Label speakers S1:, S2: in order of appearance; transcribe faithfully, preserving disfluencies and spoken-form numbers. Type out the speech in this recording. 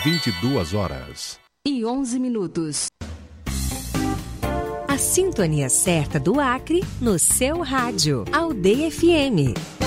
S1: vinte e duas horas
S2: e onze minutos.
S3: A sintonia certa do Acre no seu rádio. Aldeia F M.